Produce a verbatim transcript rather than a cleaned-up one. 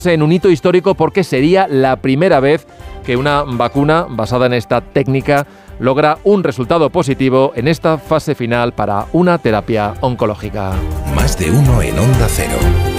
en un hito histórico porque sería la primera vez que una vacuna basada en esta técnica logra un resultado positivo en esta fase final para una terapia oncológica. Más de uno en Onda Cero.